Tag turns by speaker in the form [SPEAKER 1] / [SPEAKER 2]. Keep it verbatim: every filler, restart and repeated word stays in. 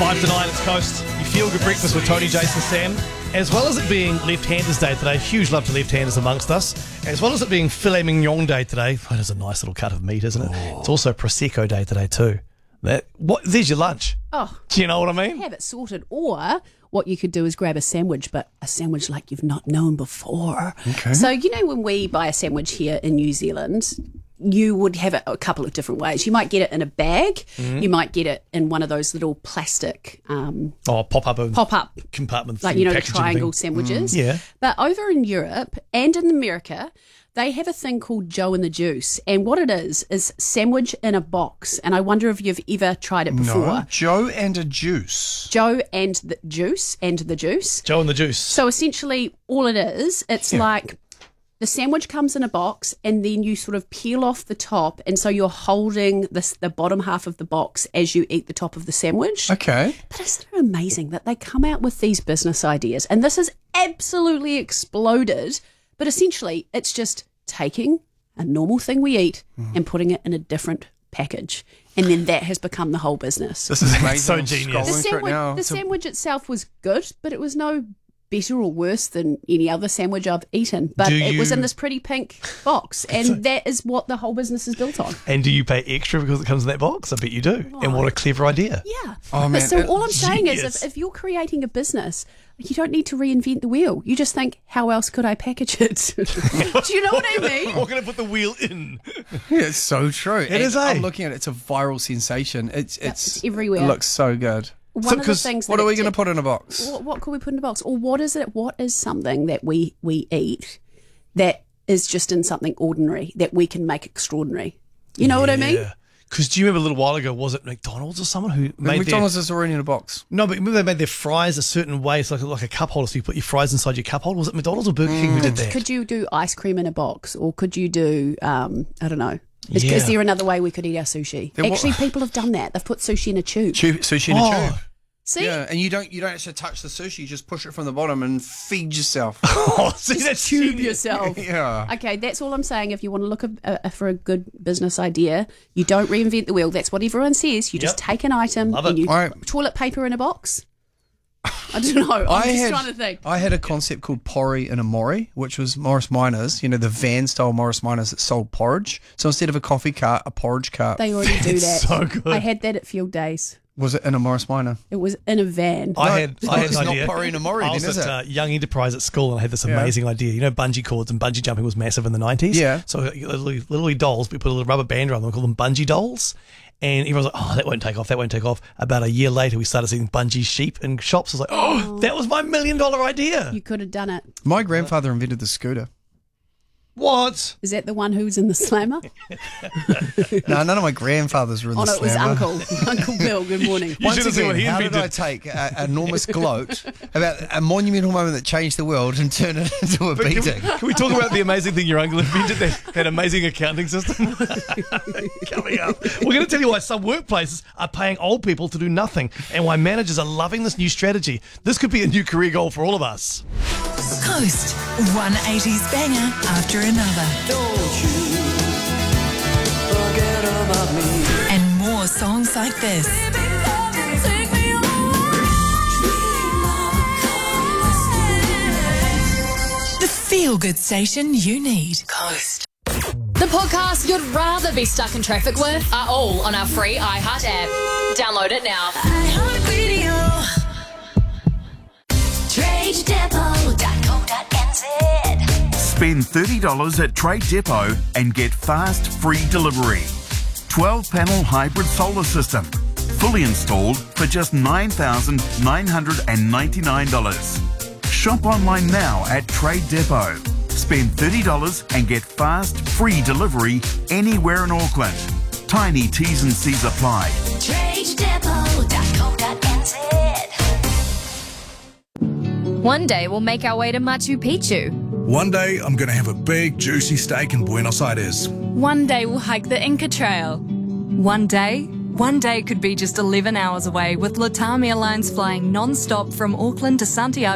[SPEAKER 1] Five to nine, it's Coast. You feel good breakfast with Tony, Jason, Sam. As well as it being Left-Handers Day today, huge love to left-handers amongst us. As well as it being Filet Mignon Day today, oh, there's a nice little cut of meat, isn't it? Oh. It's also Prosecco Day today too. That what? There's your lunch.
[SPEAKER 2] Oh,
[SPEAKER 1] do you know what I mean?
[SPEAKER 2] Have it sorted. Or what you could do is grab a sandwich, but a sandwich like you've not known before.
[SPEAKER 3] Okay.
[SPEAKER 2] So you know when we buy a sandwich here in New Zealand, you would have it a couple of different ways. You might get it in a bag. Mm-hmm. You might get it in one of those little plastic um,
[SPEAKER 1] oh pop up
[SPEAKER 2] pop up
[SPEAKER 1] compartment,
[SPEAKER 2] like you know triangle
[SPEAKER 1] thing.
[SPEAKER 2] sandwiches.
[SPEAKER 1] Mm, yeah.
[SPEAKER 2] But over in Europe and in America, they have a thing called Joe and the Juice, and what it is is sandwich in a box. And I wonder if you've ever tried it before.
[SPEAKER 3] No, Joe and a Juice.
[SPEAKER 2] Joe and the Juice and the Juice.
[SPEAKER 1] Joe and the Juice.
[SPEAKER 2] So essentially, all it is, it's
[SPEAKER 3] Yeah.
[SPEAKER 2] like. The sandwich comes in a box and then you sort of peel off the top, and so you're holding this, the bottom half of the box as you eat the top of the sandwich.
[SPEAKER 3] Okay.
[SPEAKER 2] But isn't it amazing that they come out with these business ideas? And this has absolutely exploded, but essentially it's just taking a normal thing we eat mm. and putting it in a different package. And then that has become the whole business.
[SPEAKER 3] This is amazing.
[SPEAKER 1] So
[SPEAKER 3] I'm
[SPEAKER 1] genius.
[SPEAKER 2] The
[SPEAKER 3] scrolling
[SPEAKER 2] sandwich,
[SPEAKER 3] right now.
[SPEAKER 2] the
[SPEAKER 3] So-
[SPEAKER 2] sandwich itself was good, but it was no better or worse than any other sandwich I've eaten. But
[SPEAKER 1] Do
[SPEAKER 2] it was
[SPEAKER 1] you-
[SPEAKER 2] in this pretty pink box, and that is what the whole business is built on.
[SPEAKER 1] And do you pay extra because it comes in that box? I bet you do. And what a clever idea.
[SPEAKER 2] Yeah.
[SPEAKER 3] Oh, man,
[SPEAKER 2] But so
[SPEAKER 3] it-
[SPEAKER 2] all I'm saying is
[SPEAKER 1] genius.
[SPEAKER 2] if, if you're creating a business, you don't need to reinvent the wheel. You just think, how else could I package it? Do you know what I mean?
[SPEAKER 1] What can I put the wheel in?
[SPEAKER 3] Yeah, it's so true. It
[SPEAKER 1] is, eh?
[SPEAKER 3] I'm looking at it. It's a viral sensation. It's
[SPEAKER 2] Yep,
[SPEAKER 3] it's
[SPEAKER 2] it's everywhere.
[SPEAKER 3] It looks so good.
[SPEAKER 2] One
[SPEAKER 3] So,
[SPEAKER 2] of the
[SPEAKER 3] 'cause
[SPEAKER 2] things
[SPEAKER 3] what
[SPEAKER 2] that
[SPEAKER 3] are we
[SPEAKER 2] it
[SPEAKER 3] going to
[SPEAKER 2] did-
[SPEAKER 3] put in a box?
[SPEAKER 2] What, what could we put in a box? Or what is it? What is something that we, we eat that is just in something ordinary that we can make extraordinary? You know what I mean?
[SPEAKER 1] Because do you remember a little while ago, was it McDonald's or someone who
[SPEAKER 3] The
[SPEAKER 1] made
[SPEAKER 3] McDonald's
[SPEAKER 1] their...
[SPEAKER 3] is already in a box.
[SPEAKER 1] No, but remember they made their fries a certain way. It's like, like a cup holder, so you put your fries inside your cup holder. Was it McDonald's or Burger King who did that?
[SPEAKER 2] Could you do ice cream in a box, or could you do um, I don't know? Is,
[SPEAKER 1] Yeah.
[SPEAKER 2] is there another way we could eat our sushi?
[SPEAKER 3] There wa-
[SPEAKER 2] Actually, people have done that. They've put sushi in a tube.
[SPEAKER 3] Tube, sushi in a
[SPEAKER 1] Oh.
[SPEAKER 3] tube.
[SPEAKER 2] See,
[SPEAKER 3] Yeah, and you don't you don't actually touch the sushi. You just push it from the bottom and feed yourself.
[SPEAKER 1] Oh, see, that's
[SPEAKER 2] tube
[SPEAKER 1] genius.
[SPEAKER 2] yourself.
[SPEAKER 3] Yeah.
[SPEAKER 2] Okay, that's all I'm saying. If you want to look a, a, for a good business idea, you don't reinvent the wheel. That's what everyone says. You just
[SPEAKER 1] Yep.
[SPEAKER 2] take an item
[SPEAKER 1] Love
[SPEAKER 2] and
[SPEAKER 1] it.
[SPEAKER 2] you
[SPEAKER 3] I-
[SPEAKER 2] toilet paper in a box. I don't know. I'm
[SPEAKER 3] I
[SPEAKER 2] just
[SPEAKER 3] had,
[SPEAKER 2] trying to think.
[SPEAKER 3] I had a concept called Porry and a Mori, which was Morris Minors, you know, the van style Morris Minors that sold porridge. So instead of a coffee cart, a porridge cart.
[SPEAKER 2] They already do that.
[SPEAKER 1] It's so good.
[SPEAKER 2] I had that at field days.
[SPEAKER 3] Was it in a Morris Minor?
[SPEAKER 2] It was in a van.
[SPEAKER 1] I
[SPEAKER 3] No,
[SPEAKER 1] had,
[SPEAKER 3] it's
[SPEAKER 1] I had
[SPEAKER 3] not-
[SPEAKER 1] an
[SPEAKER 3] it's not
[SPEAKER 1] idea.
[SPEAKER 3] Porry and a Mori
[SPEAKER 1] I
[SPEAKER 3] then,
[SPEAKER 1] was
[SPEAKER 3] is
[SPEAKER 1] at
[SPEAKER 3] it?
[SPEAKER 1] uh, Young Enterprise at school, and I had this
[SPEAKER 3] Yeah.
[SPEAKER 1] amazing idea. You know, bungee cords and bungee jumping was massive in the nineties.
[SPEAKER 3] Yeah.
[SPEAKER 1] So literally, literally dolls, we put a little rubber band around them, we call them bungee dolls. And everyone's like, oh, that won't take off, that won't take off. About a year later, we started seeing bungee sheep in shops. I was like, oh, that was my million dollar idea.
[SPEAKER 2] You could have done it.
[SPEAKER 3] My grandfather invented the scooter.
[SPEAKER 1] What?
[SPEAKER 2] Is that the one who was in the slammer?
[SPEAKER 3] No, none of my grandfathers were in
[SPEAKER 2] Oh,
[SPEAKER 3] the
[SPEAKER 2] no, it was
[SPEAKER 3] slammer.
[SPEAKER 2] Uncle. Uncle Bill, good morning.
[SPEAKER 1] You
[SPEAKER 3] Once
[SPEAKER 1] should have seen
[SPEAKER 3] again,
[SPEAKER 1] what he
[SPEAKER 3] how did I
[SPEAKER 1] invented.
[SPEAKER 3] take an enormous gloat about a monumental moment that changed the world and turn it into a
[SPEAKER 1] But can, we,
[SPEAKER 3] beating?
[SPEAKER 1] can we talk about the amazing thing your uncle invented, that, that amazing accounting system? Coming up. We're going to tell you why some workplaces are paying old people to do nothing and why managers are loving this new strategy. This could be a new career goal for all of us.
[SPEAKER 4] Coast, one eighties banger after another.
[SPEAKER 5] Don't you forget about me.
[SPEAKER 4] And more songs like this. The feel-good station you need. Coast.
[SPEAKER 6] The podcasts you'd rather be stuck in traffic with are all on our free iHeart app. Download it now.
[SPEAKER 7] trade depot dot co dot n z.
[SPEAKER 8] Spend thirty dollars at Trade Depot and get fast, free delivery. twelve panel hybrid solar system. Fully installed for just nine thousand nine hundred ninety-nine dollars. Shop online now at Trade Depot. Spend thirty dollars and get fast, free delivery anywhere in Auckland. Tiny T's and C's apply.
[SPEAKER 7] trade depot dot co dot n z.
[SPEAKER 6] One day we'll make our way to Machu Picchu.
[SPEAKER 9] One day, I'm going to have a big, juicy steak in Buenos Aires.
[SPEAKER 10] One day we'll hike the Inca Trail. One day, one day could be just eleven hours away with Latam Airlines flying non-stop from Auckland to Santiago.